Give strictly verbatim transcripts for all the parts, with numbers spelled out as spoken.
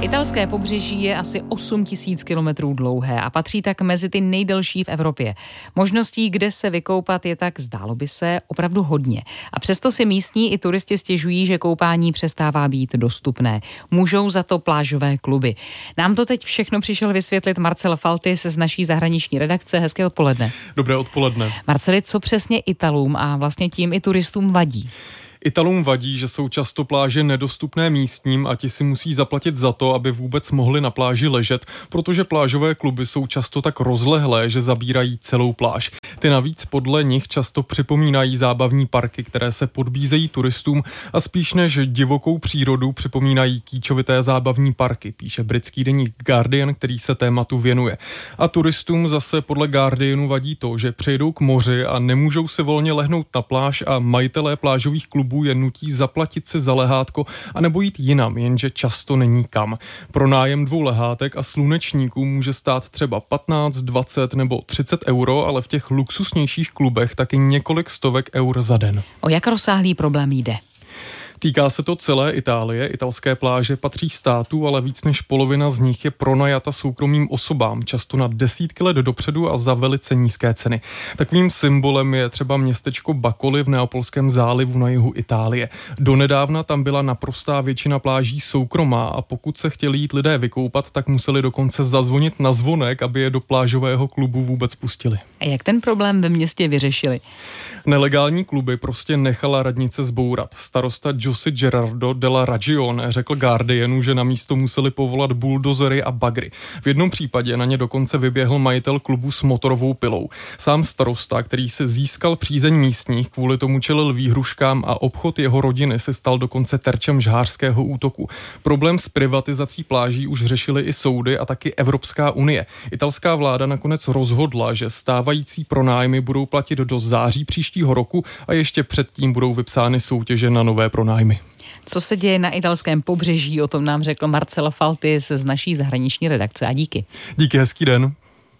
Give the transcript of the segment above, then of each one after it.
Italské pobřeží je asi osm tisíc kilometrů dlouhé a patří tak mezi ty nejdelší v Evropě. Možností, kde se vykoupat, je tak, zdálo by se, opravdu hodně. A přesto si místní i turisti stěžují, že koupání přestává být dostupné. Můžou za to plážové kluby. Nám to teď všechno přišel vysvětlit Marcel Faltis z naší zahraniční redakce. Hezké odpoledne. Dobré odpoledne. Marceli, co přesně Italům a vlastně tím i turistům vadí? Italům vadí, že jsou často pláže nedostupné místním a ti si musí zaplatit za to, aby vůbec mohli na pláži ležet, protože plážové kluby jsou často tak rozlehlé, že zabírají celou pláž. Ty navíc podle nich často připomínají zábavní parky, které se podbízejí turistům a spíš než divokou přírodu připomínají kýčovité zábavní parky, píše britský deník Guardian, který se tématu věnuje. A turistům zase podle Guardianu vadí to, že přejdou k moři a nemůžou si volně lehnout na pláž a majitelé plážových klubů je nutí zaplatit si za lehátko a nebo jít jinam, jenže často není kam. Pro nájem dvou lehátek a slunečníků může stát třeba patnáct, dvacet nebo třicet euro, ale v těch luxusnějších klubech taky několik stovek eur za den. O jak rozsáhlý problém jde? Týká se to celé Itálie. Italské pláže patří státu, ale víc než polovina z nich je pronajata soukromým osobám, často na desítky let dopředu a za velice nízké ceny. Takovým symbolem je třeba městečko Bacoli v Neapolském zálivu na jihu Itálie. Donedávna tam byla naprostá většina pláží soukromá a pokud se chtěli jít lidé vykoupat, tak museli dokonce zazvonit na zvonek, aby je do plážového klubu vůbec pustili. A jak ten problém ve městě vyřešili? Nelegální kluby prostě nechala radnice zbourat. Starosta José Gerardo della Ragione řekl Guardianu, že na místo museli povolat buldozery a bagry. V jednom případě na ně dokonce vyběhl majitel klubu s motorovou pilou. Sám starosta, který se získal přízeň místních, kvůli tomu čelil výhruškám a obchod jeho rodiny se stal dokonce terčem žhářského útoku. Problém s privatizací pláží už řešily i soudy a taky Evropská unie. Italská vláda nakonec rozhodla, že stávající pronájmy budou platit do září příštího roku a ještě předtím budou vypsány soutěže na nové pronájmy. Co se děje na italském pobřeží, o tom nám řekl Marcel Faltis z naší zahraniční redakce. A díky. Díky, hezký den.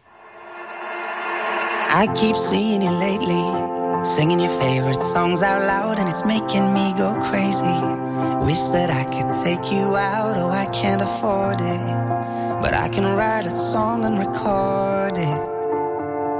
I keep seeing you lately, singing your favorite songs out loud and it's making me go crazy. Wish that I could take you out, oh I can't afford it, but I can write a song and record it.